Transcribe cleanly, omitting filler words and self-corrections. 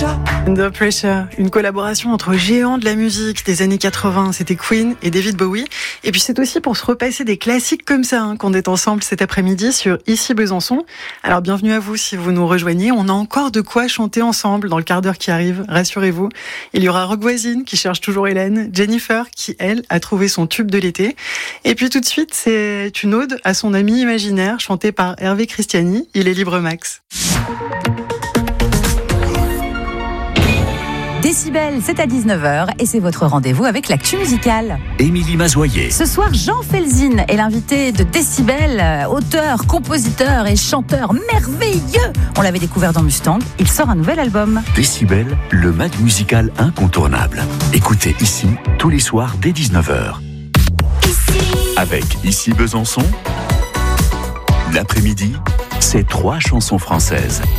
Under Pressure, une collaboration entre géants de la musique des années 80, c'était Queen et David Bowie. Et puis c'est aussi pour se repasser des classiques comme ça qu'on est ensemble cet après-midi sur Ici Besançon. Alors bienvenue à vous si vous nous rejoignez. On a encore de quoi chanter ensemble dans le quart d'heure qui arrive, rassurez-vous. Il y aura Rock Voisine qui cherche toujours Hélène, Jennifer qui, elle, a trouvé son tube de l'été. Et puis tout de suite, c'est une ode à son ami imaginaire chantée par Hervé Christiani. Il est libre max. Décibel, c'est à 19h et c'est votre rendez-vous avec l'actu musicale. Émilie Mazoyer. Ce soir, Jean Felzin est l'invité de Décibel, auteur, compositeur et chanteur merveilleux. On l'avait découvert dans Mustang, il sort un nouvel album. Décibel, le mag musical incontournable. Écoutez ici, tous les soirs dès 19h. Avec Ici Besançon, l'après-midi, c'est 3 chansons françaises.